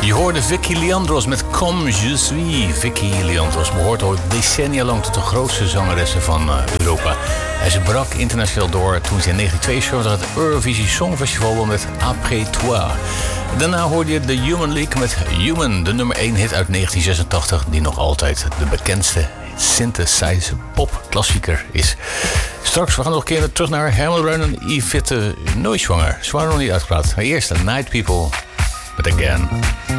Je hoorde Vicky Leandros met Comme je suis. Vicky Leandros behoort al decennia lang tot de grootste zangeressen van Europa. En ze brak internationaal door toen ze in 1972 het Eurovisie Songfestival won met Après Toi. Daarna hoorde je The Human League met Human, de nummer 1 hit uit 1986... die nog altijd de bekendste synthesizer pop-klassieker is. Straks, we gaan nog een keer terug naar Herman Bruin en Yvette Neuschwanger. Ze waren nog niet uitgepraat. Maar eerst Night People, but again...